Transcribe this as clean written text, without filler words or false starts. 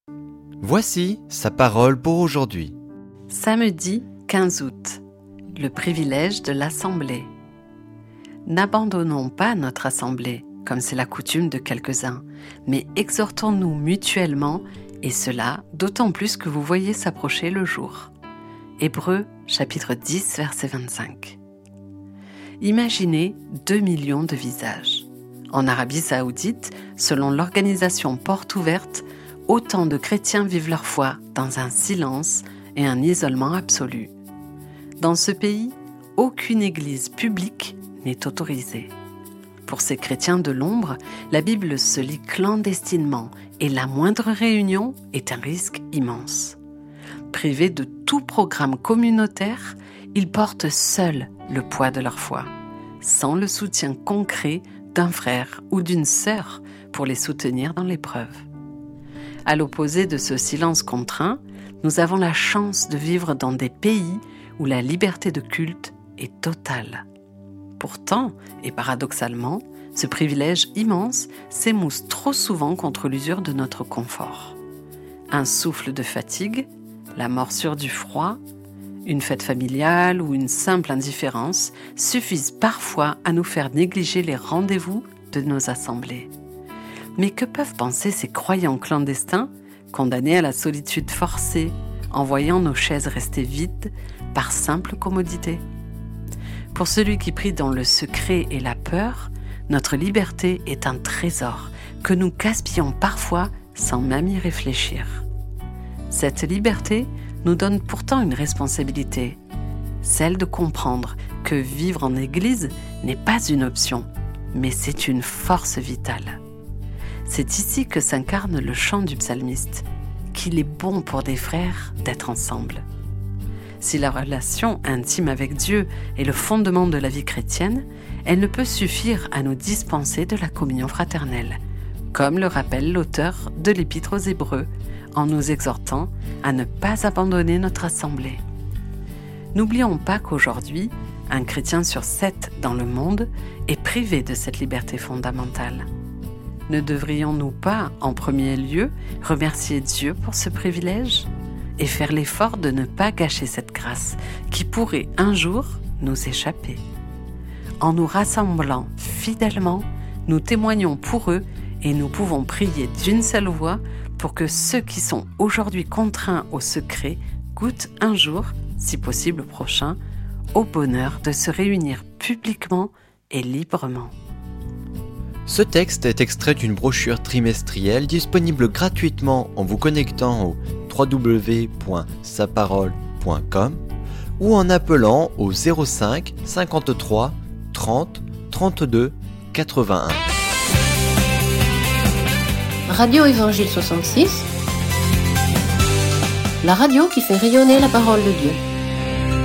Voici sa parole pour aujourd'hui. Samedi 15 août, le privilège de l'Assemblée. N'abandonnons pas notre Assemblée, comme c'est la coutume de quelques-uns, mais exhortons-nous mutuellement, et cela d'autant plus que vous voyez s'approcher le jour. Hébreux, chapitre 10, verset 25. Imaginez 2 millions de visages. En Arabie Saoudite, selon l'organisation Porte Ouverte, autant de chrétiens vivent leur foi dans un silence et un isolement absolu. Dans ce pays, aucune église publique n'est autorisée. Pour ces chrétiens de l'ombre, la Bible se lit clandestinement et la moindre réunion est un risque immense. Privés de tout programme communautaire, ils portent seuls le poids de leur foi, sans le soutien concret d'un frère ou d'une sœur pour les soutenir dans l'épreuve. À l'opposé de ce silence contraint, nous avons la chance de vivre dans des pays où la liberté de culte est totale. Pourtant, et paradoxalement, ce privilège immense s'émousse trop souvent contre l'usure de notre confort. Un souffle de fatigue, la morsure du froid, une fête familiale ou une simple indifférence suffisent parfois à nous faire négliger les rendez-vous de nos assemblées. Mais que peuvent penser ces croyants clandestins, condamnés à la solitude forcée, en voyant nos chaises rester vides par simple commodité ? Pour celui qui prie dans le secret et la peur, notre liberté est un trésor que nous gaspillons parfois sans même y réfléchir. Cette liberté nous donne pourtant une responsabilité, celle de comprendre que vivre en Église n'est pas une option, mais c'est une force vitale. C'est ici que s'incarne le chant du psalmiste, qu'il est bon pour des frères d'être ensemble. Si la relation intime avec Dieu est le fondement de la vie chrétienne, elle ne peut suffire à nous dispenser de la communion fraternelle, comme le rappelle l'auteur de l'Épître aux Hébreux, en nous exhortant à ne pas abandonner notre assemblée. N'oublions pas qu'aujourd'hui, un chrétien sur 7 dans le monde est privé de cette liberté fondamentale. Ne devrions-nous pas, en premier lieu, remercier Dieu pour ce privilège et faire l'effort de ne pas gâcher cette grâce qui pourrait un jour nous échapper ? En nous rassemblant fidèlement, nous témoignons pour eux et nous pouvons prier d'une seule voix pour que ceux qui sont aujourd'hui contraints au secret goûtent un jour, si possible prochain, au bonheur de se réunir publiquement et librement. Ce texte est extrait d'une brochure trimestrielle disponible gratuitement en vous connectant au www.saparole.com ou en appelant au 05 53 30 32 81. Radio Évangile 66, la radio qui fait rayonner la parole de Dieu.